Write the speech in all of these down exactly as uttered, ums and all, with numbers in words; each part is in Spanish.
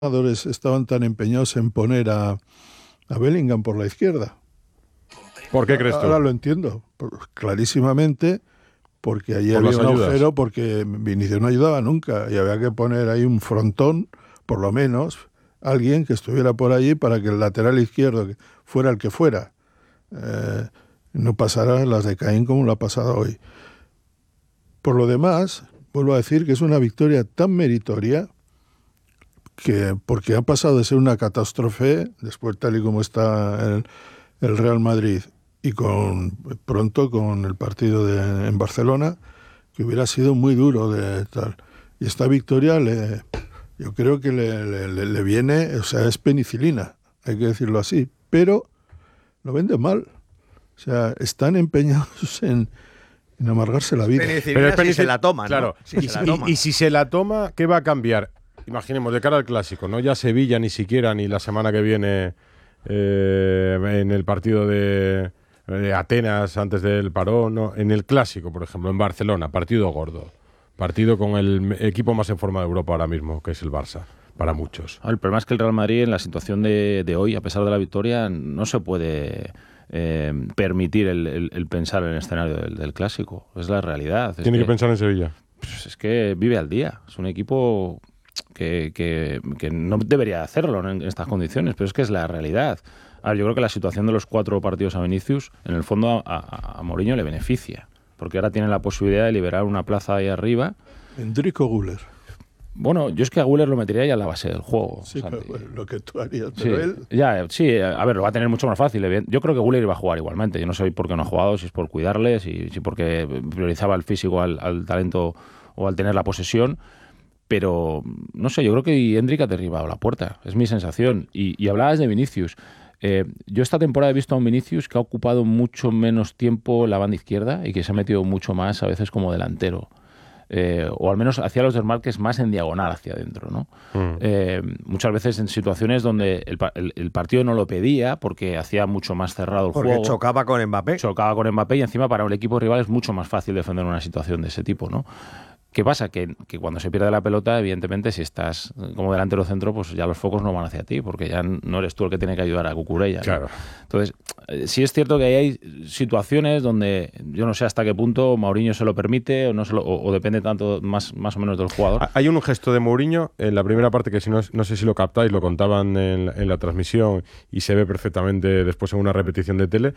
entrenadores estaban tan empeñados en poner a, a Bellingham por la izquierda? ¿Por qué crees tú? Ahora lo entiendo, por, clarísimamente, porque allí por había un ayudas. agujero, porque Vinicius no ayudaba nunca y había que poner ahí un frontón, por lo menos, alguien que estuviera por allí para que el lateral izquierdo, fuera el que fuera, eh, no pasara las de Caín como lo ha pasado hoy. Por lo demás, vuelvo a decir que es una victoria tan meritoria que, porque ha pasado de ser una catástrofe, después tal y como está el, el Real Madrid, y con pronto con el partido de, en Barcelona, que hubiera sido muy duro de tal. Y esta victoria, le, yo creo que le, le, le viene, o sea, es penicilina, hay que decirlo así, pero lo venden mal. O sea, están empeñados en, en amargarse la vida. Pero es penicilina si se la toma, ¿no? Claro. Si y, se la y, toma. y si se la toma, ¿qué va a cambiar? Imaginemos, de cara al clásico, no ya Sevilla ni siquiera, ni la semana que viene eh, en el partido de, de Atenas antes del parón, no, en el clásico, por ejemplo, en Barcelona, partido gordo, partido con el equipo más en forma de Europa ahora mismo, que es el Barça, para muchos. El problema es que el Real Madrid en la situación de, de hoy, a pesar de la victoria, no se puede eh, permitir el, el, el pensar en el escenario del, del clásico. Es la realidad. Es Tiene que, que pensar en Sevilla. Pues es que vive al día. Es un equipo que, que, que no debería hacerlo en estas condiciones, pero es que es la realidad. Ahora, yo creo que la situación de los cuatro partidos a Vinicius, en el fondo a, a, a Mourinho le beneficia, porque ahora tiene la posibilidad de liberar una plaza ahí arriba. Enrico Güler. Bueno, yo es que a Güler lo metería ya en la base del juego. Sí, pero, bueno, lo que tú harías, Sí, pero él... ya, sí, a ver, lo va a tener mucho más fácil. Yo creo que Güler iba a jugar igualmente. Yo no sé por qué no ha jugado, si es por cuidarle, si, si porque priorizaba el físico al, al talento o al tener la posesión. Pero, no sé, yo creo que Endrick ha derribado la puerta. Es mi sensación. Y, y hablabas de Vinicius. Eh, yo esta temporada he visto a un Vinicius que ha ocupado mucho menos tiempo la banda izquierda y que se ha metido mucho más a veces como delantero. Eh, o al menos hacía los desmarques más en diagonal hacia adentro, ¿no? Mm. Eh, muchas veces en situaciones donde el, el, el partido no lo pedía porque hacía mucho más cerrado el porque juego. Porque chocaba con Mbappé. Chocaba con Mbappé y encima para el equipo rival es mucho más fácil defender una situación de ese tipo, ¿no? ¿Qué pasa? Que, que cuando se pierde la pelota, evidentemente, si estás como delantero centro, pues ya los focos no van hacia ti, porque ya no eres tú el que tiene que ayudar a Cucurella. Claro. ¿no? Entonces, sí es cierto que hay situaciones donde yo no sé hasta qué punto Mourinho se lo permite o no se lo, o, o depende tanto más, más o menos del jugador. Hay un gesto de Mourinho en la primera parte que si no, no sé si lo captáis, lo contaban en, en la transmisión y se ve perfectamente después en una repetición de tele,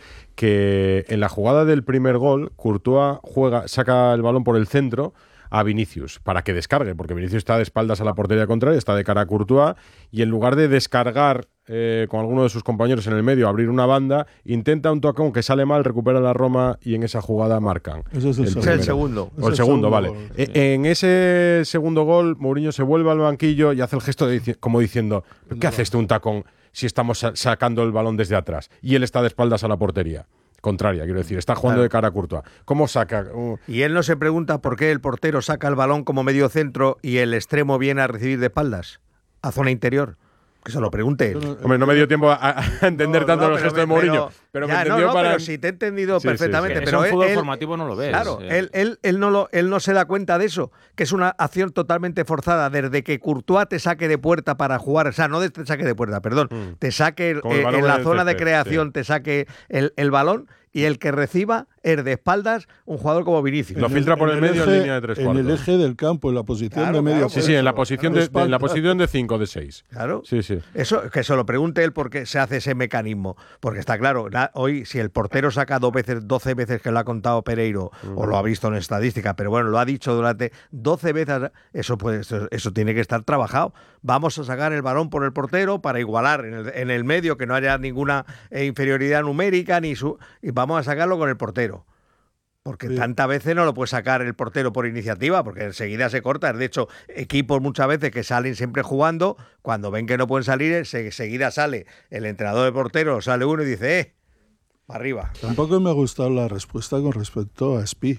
que en la jugada del primer gol, Courtois juega, saca el balón por el centro a Vinicius para que descargue, porque Vinicius está de espaldas a la portería contraria, está de cara a Courtois y en lugar de descargar eh, con alguno de sus compañeros en el medio, abrir una banda, intenta un tocón que sale mal, recupera la Roma y en esa jugada marcan. Ese es el, el, el segundo. O el, el segundo, segundo, vale. Gol, sí. En ese segundo gol, Mourinho se vuelve al banquillo y hace el gesto de, como diciendo, ¿qué hace este un tacón si estamos sacando el balón desde atrás? Y él está de espaldas a la portería contraria, quiero decir, está jugando claro. de cara a Courtois. ¿Cómo saca? Uh. Y él no se pregunta por qué el portero saca el balón como medio centro y el extremo viene a recibir de espaldas, a zona interior. Que se lo pregunte él. No, Hombre, no me dio tiempo a, a entender no, tanto no, los gestos de Mourinho, pero, pero ya, me entendió no, no, para... pero si te he entendido sí, perfectamente. Sí, sí. Pero en él, fútbol él, formativo no lo ves. Claro, sí. él, él, él, no lo, él no se da cuenta de eso, que es una acción totalmente forzada, desde que Courtois te saque de puerta para jugar, o sea, no te saque de puerta, perdón, mm. te saque el, eh, en la zona de creación, sí. te saque el, el balón, y el que reciba es de espaldas un jugador como Vinicius. Lo filtra por el, el medio eje, en línea de tres cuartos. En el eje del campo, en la posición claro, de medio. claro, sí, sí, en la posición claro, de, de, en la posición de cinco, de seis. Claro. Sí, sí. Eso, que se lo pregunte él por qué se hace ese mecanismo. Porque está claro, hoy si el portero saca dos veces, doce veces que lo ha contado Pereiro, uh-huh. o lo ha visto en estadística, pero bueno, lo ha dicho durante doce veces, eso, pues, eso, eso tiene que estar trabajado. Vamos a sacar el balón por el portero para igualar en el, en el medio, que no haya ninguna eh, inferioridad numérica, ni su, y vamos a sacarlo con el portero. Porque sí. tantas veces no lo puede sacar el portero por iniciativa, porque enseguida se corta. De hecho, equipos muchas veces que salen siempre jugando, cuando ven que no pueden salir, enseguida sale el entrenador de portero, sale uno y dice, eh, arriba. Tampoco me ha gustado la respuesta con respecto a Spi.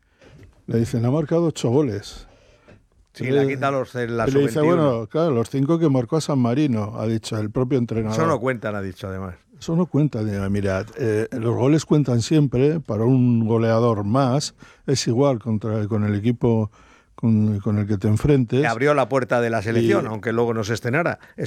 Le dicen, ha marcado ocho goles. Sí, le ha quitado los la le dice, bueno, claro, los cinco que marcó a San Marino, ha dicho el propio entrenador. Eso no cuentan, ha dicho además. Eso no cuenta. Mirad, eh, los goles cuentan siempre. Para un goleador más es igual contra, con el equipo con, con el que te enfrentes. Que abrió la puerta de la selección, y, aunque luego no se estrenara.